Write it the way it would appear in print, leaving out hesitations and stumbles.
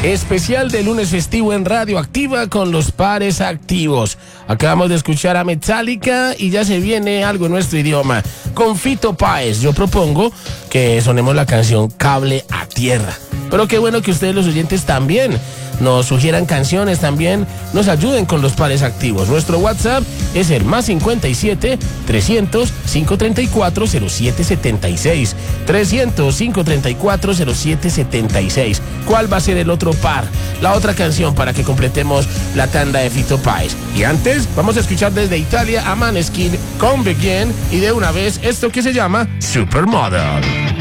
Especial de lunes festivo en Radio Activa con los pares activos. Acabamos de escuchar a Metallica y ya se viene algo en nuestro idioma. Con Fito Páez, yo propongo que sonemos la canción Cable a Tierra. Pero qué bueno que ustedes, los oyentes, también nos sugieran canciones, también nos ayuden con los pares activos. Nuestro WhatsApp es el +57 300 534 0776. 300 534 0776. ¿Cuál va a ser el otro par? La otra canción para que completemos la tanda de Fito Páez. Y antes, vamos a escuchar desde Italia a Maneskin con Begin y de una vez esto que se llama Supermodel.